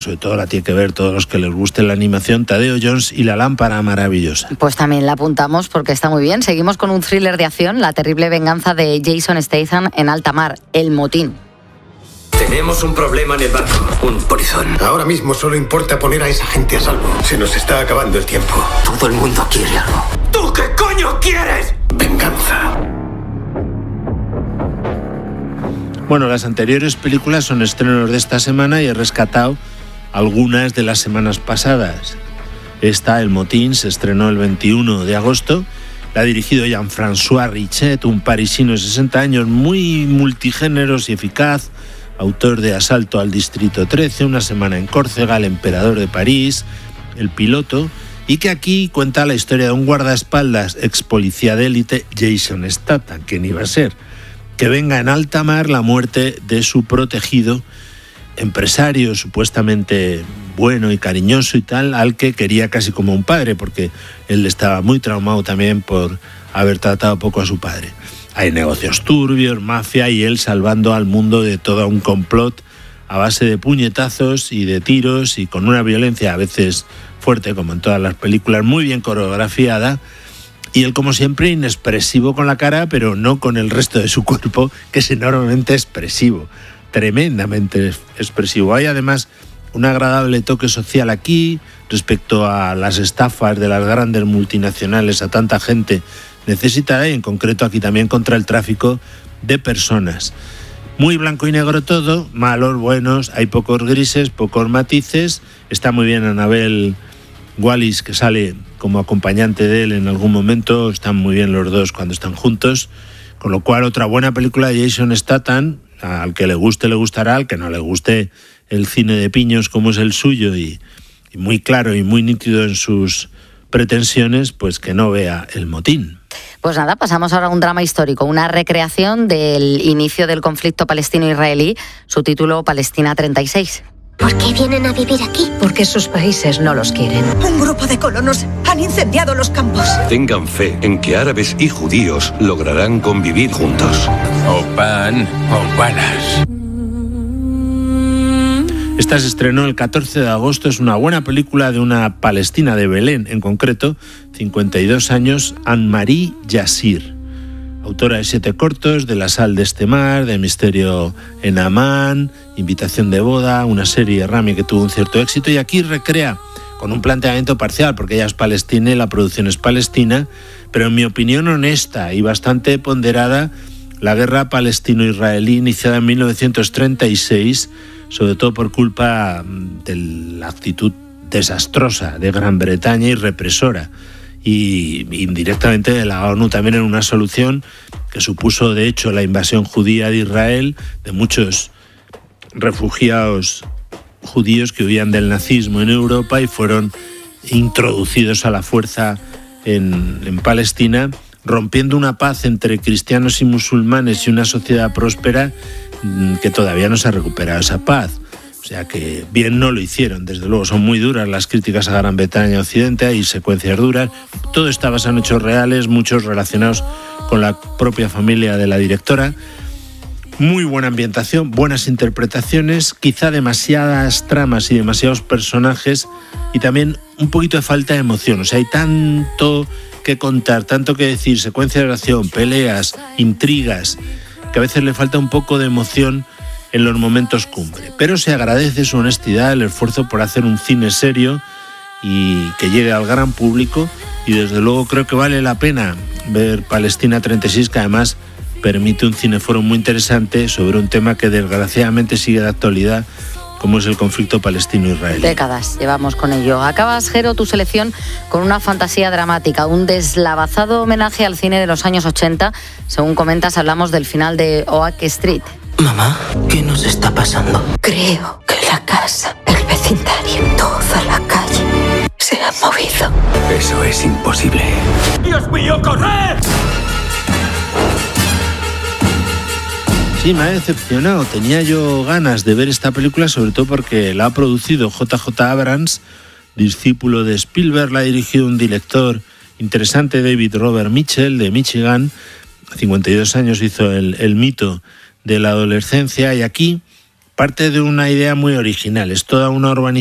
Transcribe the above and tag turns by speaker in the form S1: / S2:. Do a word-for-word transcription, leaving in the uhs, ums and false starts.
S1: Sobre todo la tiene que ver todos los que les guste la animación, Tadeo Jones y la lámpara maravillosa.
S2: Pues también la apuntamos porque está muy bien. Seguimos con un thriller de acción, La terrible venganza de Jason Statham en alta mar, El motín.
S3: Tenemos un problema en el barco, un polizón.
S4: Ahora mismo solo importa poner a esa gente a salvo. Se nos está acabando el tiempo.
S3: Todo el mundo quiere algo. ¿Tú qué coño quieres?
S4: Venganza.
S1: Bueno, las anteriores películas son estrenos de esta semana y he rescatado algunas de las semanas pasadas. Esta, El motín, se estrenó el veintiuno de agosto. La ha dirigido Jean-François Richet, un parisino de sesenta años, muy multigéneros y eficaz, autor de Asalto al Distrito trece, Una semana en Córcega, El emperador de París, El piloto, y que aquí cuenta la historia de un guardaespaldas ex policía de élite, Jason Statham, quien iba a ser, que venga en alta mar la muerte de su protegido, empresario supuestamente bueno y cariñoso y tal, al que quería casi como un padre, porque él estaba muy traumado también por haber tratado poco a su padre. Hay negocios turbios, mafia, y él salvando al mundo de todo un complot a base de puñetazos y de tiros y con una violencia a veces fuerte, como en todas las películas, muy bien coreografiada. Y él, como siempre, inexpresivo con la cara, pero no con el resto de su cuerpo, que es enormemente expresivo, tremendamente expresivo. Hay además un agradable toque social aquí respecto a las estafas de las grandes multinacionales a tanta gente necesitada, y en concreto aquí también contra el tráfico de personas. Muy blanco y negro todo, malos, buenos, hay pocos grises, pocos matices. Está muy bien Annabelle Wallis, que sale como acompañante de él en algún momento. Están muy bien los dos cuando están juntos, con lo cual otra buena película de Jason Statham. Al que le guste le gustará, al que no le guste el cine de piños como es el suyo y, y muy claro y muy nítido en sus pretensiones, pues que no vea El motín.
S2: Pues nada, pasamos ahora a un drama histórico, una recreación del inicio del conflicto palestino-israelí, su título Palestina treinta y seis.
S5: ¿Por qué vienen a vivir aquí?
S6: Porque sus países no los quieren.
S7: Un grupo de colonos han incendiado los campos.
S8: Tengan fe en que árabes y judíos lograrán convivir juntos.
S9: O pan o balas.
S1: Esta se estrenó el catorce de agosto, es una buena película de una palestina de Belén, en concreto, cincuenta y dos años, Anne-Marie Yassir, autora de siete cortos, de La sal de este mar, de Misterio en Amán, Invitación de boda, una serie Rami que tuvo un cierto éxito, y aquí recrea con un planteamiento parcial, porque ella es palestina y la producción es palestina, pero en mi opinión honesta y bastante ponderada, la guerra palestino-israelí iniciada en mil novecientos treinta y seis, sobre todo por culpa de la actitud desastrosa de Gran Bretaña y represora, y indirectamente de la ONU también, en una solución que supuso de hecho la invasión judía de Israel, de muchos refugiados judíos que huían del nazismo en Europa y fueron introducidos a la fuerza en, en Palestina, rompiendo una paz entre cristianos y musulmanes y una sociedad próspera que todavía no se ha recuperado esa paz. O sea que bien no lo hicieron, desde luego. Son muy duras las críticas a Gran Bretaña y Occidente, hay secuencias duras. Todo está basado en hechos reales, muchos relacionados con la propia familia de la directora. Muy buena ambientación, buenas interpretaciones, quizá demasiadas tramas y demasiados personajes, y también un poquito de falta de emoción. O sea, hay tanto que contar, tanto que decir, secuencias de acción, peleas, intrigas, que a veces le falta un poco de emoción en los momentos cumbre. Pero se agradece su honestidad, el esfuerzo por hacer un cine serio y que llegue al gran público, y desde luego creo que vale la pena ver Palestina treinta y seis, que además permite un cineforo muy interesante sobre un tema que desgraciadamente sigue de actualidad, como es el conflicto palestino-israelí.
S2: Décadas llevamos con ello. Acabas, Jero, tu selección con una fantasía dramática, un deslavazado homenaje al cine de los años ochenta. Según comentas, hablamos del final de Oak Street.
S3: Mamá, ¿qué nos está pasando?
S7: Creo que la casa, el vecindario, toda la calle se ha movido.
S9: Eso es imposible.
S3: ¡Dios mío, corred!
S1: Sí, me ha decepcionado. Tenía yo ganas de ver esta película, sobre todo porque la ha producido J J Abrams, discípulo de Spielberg. La ha dirigido un director interesante, David Robert Mitchell, de Michigan. A cincuenta y dos años hizo el, el mito de la adolescencia, y aquí parte de una idea muy original. Es toda una urbanización